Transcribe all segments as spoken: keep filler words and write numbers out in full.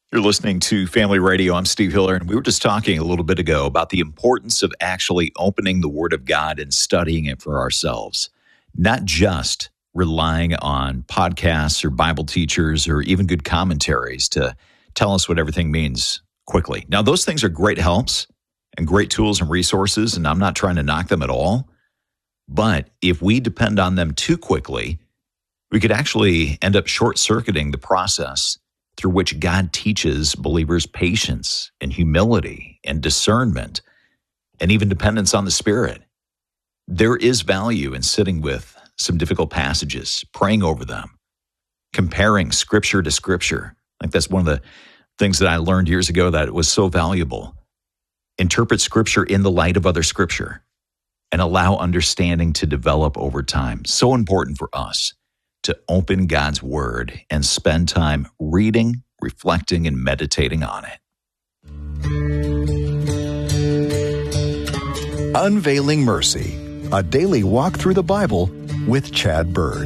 You're listening to Family Radio. I'm Steve Hiller, and we were just talking a little bit ago about the importance of actually opening the Word of God and studying it for ourselves, not just relying on podcasts or Bible teachers or even good commentaries to tell us what everything means quickly. Now, those things are great helps and great tools and resources, and I'm not trying to knock them at all. But if we depend on them too quickly, we could actually end up short-circuiting the process through which God teaches believers patience and humility and discernment and even dependence on the Spirit. There is value in sitting with some difficult passages, praying over them, comparing Scripture to Scripture. I think that's one of the things that I learned years ago that was so valuable. Interpret Scripture in the light of other Scripture and allow understanding to develop over time. So important for us to open God's Word and spend time reading, reflecting, and meditating on it. Unveiling Mercy, a daily walk through the Bible with Chad Bird.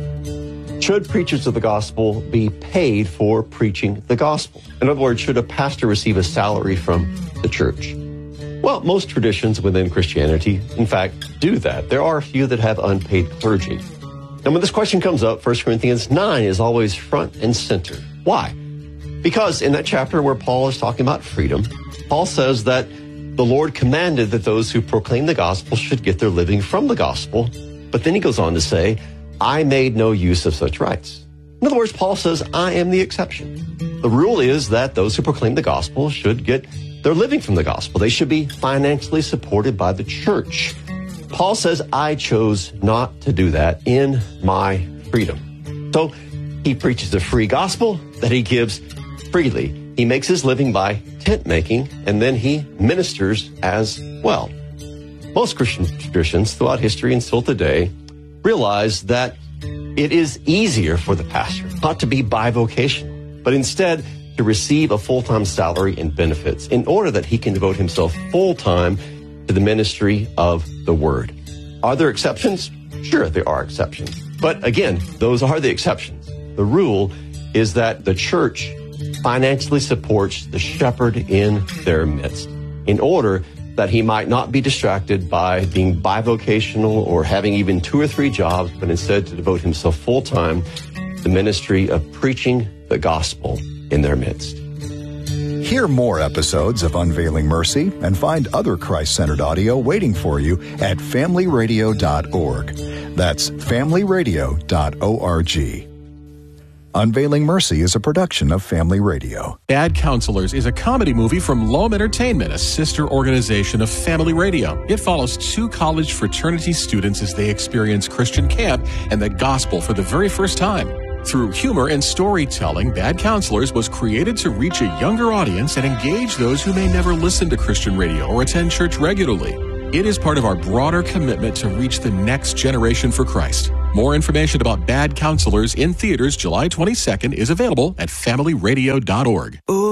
Should preachers of the gospel be paid for preaching the gospel? In other words, should a pastor receive a salary from the church? Well, most traditions within Christianity, in fact, do that. There are a few that have unpaid clergy. And when this question comes up, First Corinthians nine is always front and center. Why? Because in that chapter where Paul is talking about freedom, Paul says that the Lord commanded that those who proclaim the gospel should get their living from the gospel. But then he goes on to say, I made no use of such rights. In other words, Paul says, I am the exception. The rule is that those who proclaim the gospel should get their living from the gospel. They should be financially supported by the church. Paul says, I chose not to do that in my freedom. So he preaches a free gospel that he gives freely. He makes his living by tent making, and then he ministers as well. Most Christian traditions throughout history and still today realize that it is easier for the pastor not to be bivocational, but instead to receive a full-time salary and benefits in order that he can devote himself full-time to the ministry of the word. Are there exceptions? Sure, there are exceptions. But again, those are the exceptions. The rule is that the church financially supports the shepherd in their midst in order that he might not be distracted by being bivocational or having even two or three jobs, but instead to devote himself full-time to the ministry of preaching the gospel in their midst. Hear more episodes of Unveiling Mercy and find other Christ-centered audio waiting for you at family radio dot org. That's family radio dot org. Unveiling Mercy is a production of Family Radio. Bad Counselors is a comedy movie from Loam Entertainment, a sister organization of Family Radio. It follows two college fraternity students as they experience Christian camp and the gospel for the very first time. Through humor and storytelling, Bad Counselors was created to reach a younger audience and engage those who may never listen to Christian radio or attend church regularly. It is part of our broader commitment to reach the next generation for Christ. More information about Bad Counselors in theaters July twenty-second is available at family radio dot org.